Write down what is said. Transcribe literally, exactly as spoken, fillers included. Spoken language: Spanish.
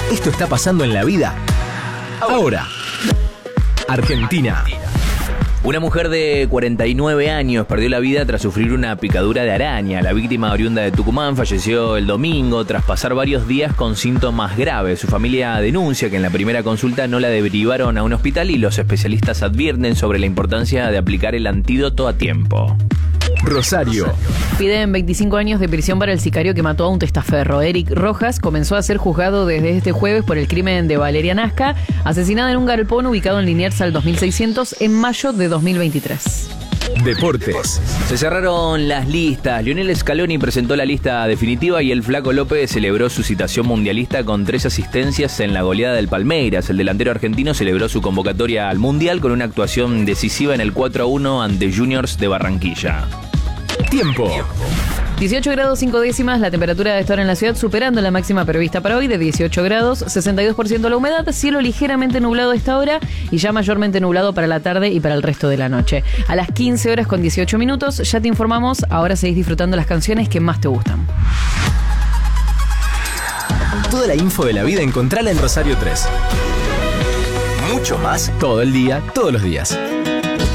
Esto está pasando en la vida ahora. Argentina. Una mujer de cuarenta y nueve años perdió la vida tras sufrir una picadura de araña. La víctima, oriunda de Tucumán, falleció el domingo tras pasar varios días con síntomas graves. Su familia denuncia que en la primera consulta no la derivaron a un hospital y los especialistas advierten sobre la importancia de aplicar el antídoto a tiempo. Rosario. Piden veinticinco años de prisión para el sicario que mató a un testaferro. Eric Rojas comenzó a ser juzgado desde este jueves por el crimen de Valeria Nasca, asesinada en un galpón ubicado en Liniers al dos mil seiscientos en mayo de dos mil veintitrés. Deportes. Se cerraron las listas. Lionel Scaloni presentó la lista definitiva y el Flaco López celebró su citación mundialista con tres asistencias en la goleada del Palmeiras. El delantero argentino celebró su convocatoria al Mundial con una actuación decisiva en el cuatro a uno ante Juniors de Barranquilla. Tiempo. dieciocho grados cinco décimas la temperatura de esta hora en la ciudad, superando la máxima prevista para hoy de dieciocho grados, sesenta y dos por ciento la humedad, cielo ligeramente nublado a esta hora y ya mayormente nublado para la tarde y para el resto de la noche. A las quince horas con dieciocho minutos ya te informamos, ahora seguís disfrutando las canciones que más te gustan. Toda la info de la vida encontrala en Rosario tres. Mucho más todo el día, todos los días.